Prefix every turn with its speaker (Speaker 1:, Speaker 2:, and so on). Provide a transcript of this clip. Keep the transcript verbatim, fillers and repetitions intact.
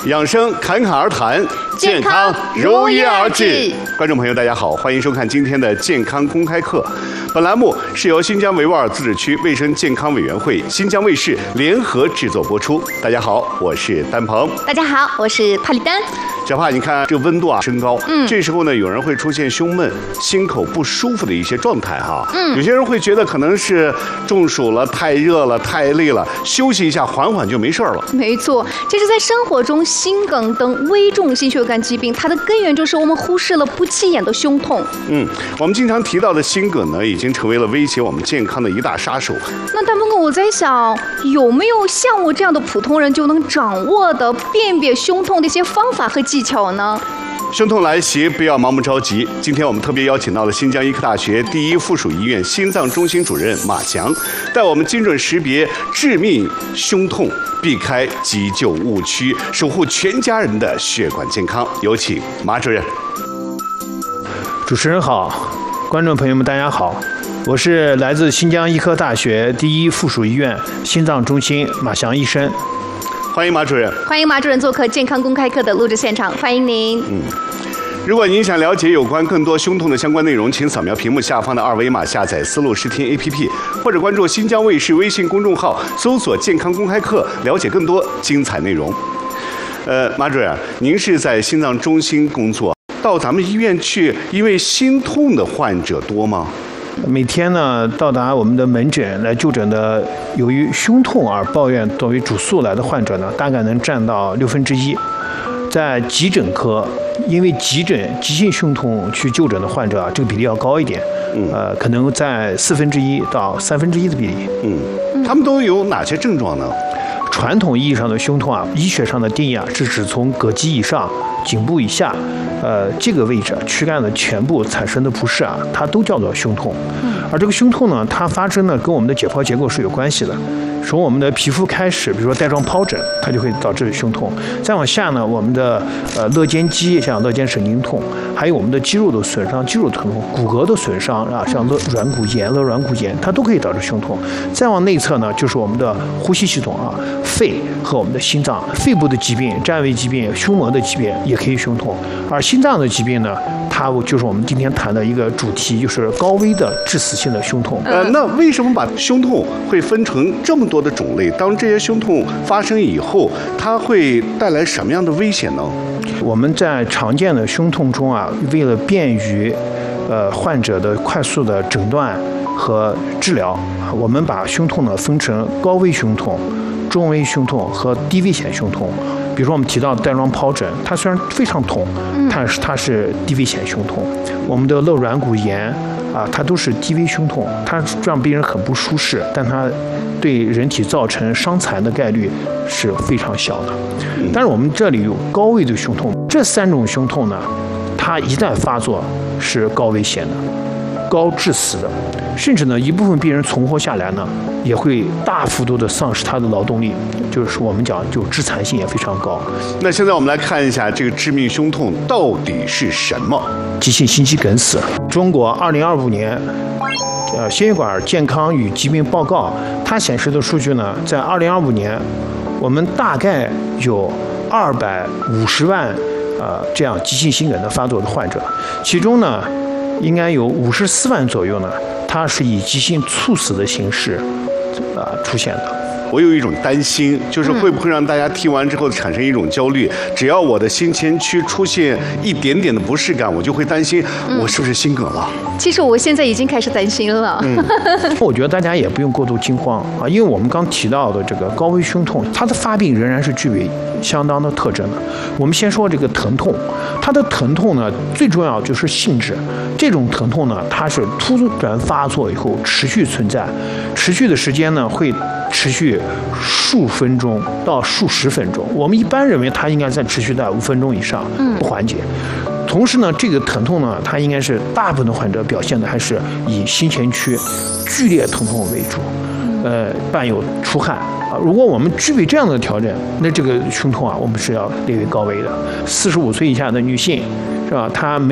Speaker 1: 养生侃侃而谈，
Speaker 2: 健康如约而至。
Speaker 1: 观众朋友，大家好，欢迎收看今天的健康公开课。本栏目是由新疆维吾尔自治区卫生健康委员会、新疆卫视联合制作播出。大家好，我是丹鹏。
Speaker 2: 大家好，我是帕里丹。
Speaker 1: 小帕，你看这个温度啊升高，
Speaker 2: 嗯，
Speaker 1: 这时候呢，有人会出现胸闷、心口不舒服的一些状态哈。
Speaker 2: 嗯，
Speaker 1: 有些人会觉得可能是中暑了、太热了、太累了，休息一下，缓缓就没事了。
Speaker 2: 没错，其实，在生活中，心梗等危重心血管疾病，它的根源就是我们忽视了不起眼的胸痛。
Speaker 1: 嗯，我们经常提到的心梗呢，已经成为了威胁我们健康的一大杀手。
Speaker 2: 那大鹏哥，我在想，有没有像我这样的普通人就能掌握的辨别胸痛的一些方法和技巧呢？
Speaker 1: 胸痛来袭，不要盲目着急。今天我们特别邀请到了新疆医科大学第一附属医院心脏中心主任马翔，带我们精准识别致命胸痛，避开急救误区，守护全家人的血管健康。有请马主任。
Speaker 3: 主持人好，观众朋友们大家好，我是来自新疆医科大学第一附属医院心脏中心马翔医生。
Speaker 1: 欢迎马主任。
Speaker 2: 欢迎马主任做客健康公开课的录制现场，欢迎您。
Speaker 1: 嗯，如果您想了解有关更多胸痛的相关内容，请扫描屏幕下方的二维码，下载思路视听 A P P， 或者关注新疆卫视微信公众号，搜索健康公开课，了解更多精彩内容。呃，马主任，您是在心脏中心工作，到咱们医院去，因为心痛的患者多吗？
Speaker 3: 每天呢，到达我们的门诊来就诊的，由于胸痛而抱怨作为主诉来的患者呢，大概能占到六分之一。在急诊科，因为急诊急性胸痛去就诊的患者啊，这个比例要高一点，
Speaker 1: 嗯，
Speaker 3: 呃，可能在四分之一到三分之一的比例。
Speaker 1: 嗯，他们都有哪些症状呢？
Speaker 3: 传统意义上的胸痛啊，医学上的定义啊，是指从膈肌以上、颈部以下，呃，这个位置躯干的前部产生的不适啊，它都叫做胸痛。而这个胸痛呢，它发生呢跟我们的解剖结构是有关系的。从我们的皮肤开始，比如说带状疱疹，它就会导致胸痛。再往下呢，我们的呃肋间肌，像肋间神经痛，还有我们的肌肉的损伤、肌肉疼痛、骨骼的损伤啊，像肋软骨炎、肋软骨炎，它都可以导致胸痛。再往内侧呢，就是我们的呼吸系统啊，肺和我们的心脏，肺部的疾病、占位疾病、胸膜的疾病也可以胸痛。而心脏的疾病呢，它就是我们今天谈的一个主题，就是高危的致死性的胸痛。
Speaker 1: 呃，那为什么把胸痛会分成这么多的种类？当这些胸痛发生以后，它会带来什么样的危险呢？
Speaker 3: 我们在常见的胸痛中啊，为了便于呃患者的快速的诊断和治疗，我们把胸痛呢分成高危胸痛、中危胸痛和低危险胸痛。比如说我们提到带状疱疹，它虽然非常痛，但是它是低危险胸痛。我们的肋软骨炎啊，它都是低危胸痛，它让病人很不舒适，但它对人体造成伤残的概率是非常小的。但是我们这里有高危的胸痛，这三种胸痛呢，它一旦发作是高危险的、高致死的，甚至呢一部分病人存活下来呢，也会大幅度的丧失他的劳动力，就是我们讲就致残性也非常高。
Speaker 1: 那现在我们来看一下这个致命胸痛到底是什么？
Speaker 3: 急性心肌梗死。中国二零二五年呃心血管健康与疾病报告，它显示的数据呢，在二零二五年，我们大概有二百五十万呃这样急性心梗的发作的患者，其中呢，应该有五十四万左右呢，它是以急性猝死的形式呃出现的。
Speaker 1: 我有一种担心，就是会不会让大家听完之后产生一种焦虑？只要我的心前区出现一点点的不适感，我就会担心我是不是心梗了。
Speaker 2: 其实我现在已经开始担心了。
Speaker 3: 嗯，我觉得大家也不用过度惊慌啊，因为我们刚提到的这个高危胸痛，它的发病仍然是具备相当的特征的。我们先说这个疼痛，它的疼痛呢，最重要就是性质。这种疼痛呢，它是突然发作以后持续存在，持续的时间呢会持续数分钟到数十分钟。我们一般认为它应该在持续在五分钟以上，不缓解。同时呢，这个疼痛呢，它应该是大部分的患者表现的还是以心前区剧烈疼痛为主，呃，伴有出汗啊。如果我们具备这样的条件，那这个胸痛啊，我们是要列为高危的。四十五岁以下的女性，是吧？她没